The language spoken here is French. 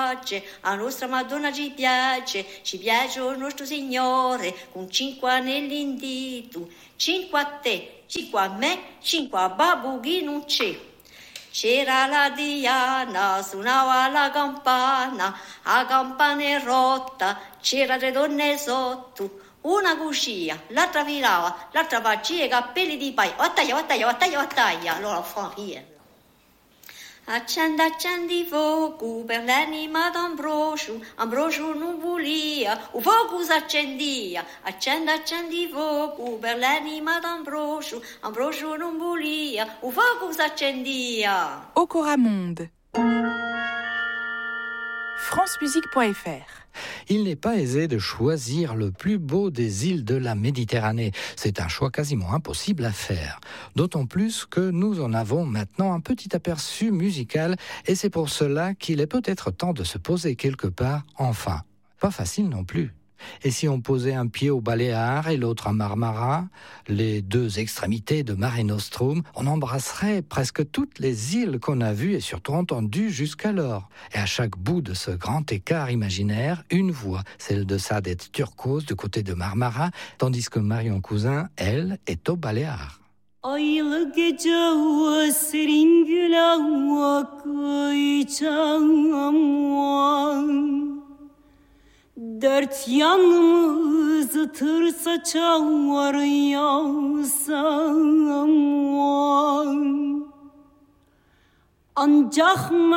pace, a nostra Madonna ci piace il nostro Signore, con 5 anelli in dito, 5 a te, 5 a me, 5 a babbo chi non c'è. C'era la Diana, suonava la campana, a campana è rotta, c'era 3 donne sotto, una cucia, l'altra filava, l'altra faceva i cappelli di paia, ottaglia, allora fa via. Accendi fuoco per l'anima d'Ambrosio, Ambrosio non volia, o fuoco s'accendia. Accendi fuoco per l'anima d'Ambrosio, Ambrosio non volia, o fuoco s'accendia. Okora Monde. francemusique.fr. Il n'est pas aisé de choisir le plus beau des îles de la Méditerranée. C'est un choix quasiment impossible à faire. D'autant plus que nous en avons maintenant un petit aperçu musical et c'est pour cela qu'il est peut-être temps de se poser quelque part, enfin. Pas facile non plus. Et si on posait un pied aux Baléares et l'autre à Marmara, les 2 extrémités de Mare Nostrum, on embrasserait presque toutes les îles qu'on a vues et surtout entendues jusqu'alors. Et à chaque bout de ce grand écart imaginaire, une voix, celle de Sadet Turcos du côté de Marmara, tandis que Marion Cousin, elle, est aux Baléares. Aylı gece serin güle akacağım. Dört yanımızı tır saçar yağsam. Ancak